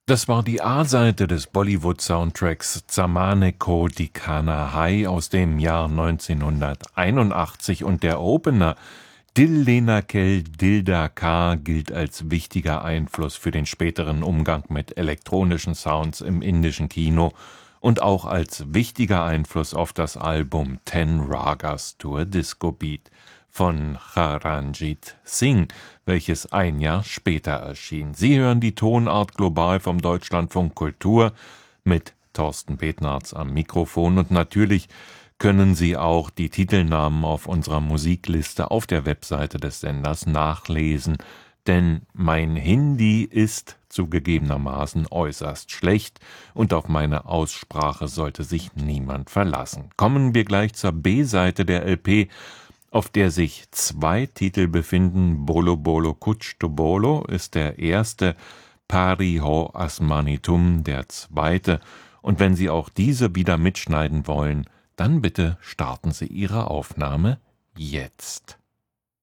Das war die A-Seite des Bollywood-Soundtracks Zamane Ko Dikana Hai aus dem Jahr 1981 und der Opener Dil Lena Kel Dilda Ka gilt als wichtiger Einfluss für den späteren Umgang mit elektronischen Sounds im indischen Kino und auch als wichtiger Einfluss auf das Album Ten Ragas to a Disco Beat von Charanjit Singh, welches ein Jahr später erschien. Sie hören die Tonart global vom Deutschlandfunk Kultur mit Thorsten Petnarz am Mikrofon und natürlich können Sie auch die Titelnamen auf unserer Musikliste auf der Webseite des Senders nachlesen, denn mein Hindi ist zugegebenermaßen äußerst schlecht und auf meine Aussprache sollte sich niemand verlassen. Kommen wir gleich zur B-Seite der LP, auf der sich 2 Titel befinden. Bolo Bolo Kuch to Bolo ist der erste, Pari Ho Asmanitum der zweite. Und wenn Sie auch diese wieder mitschneiden wollen, dann bitte starten Sie Ihre Aufnahme jetzt.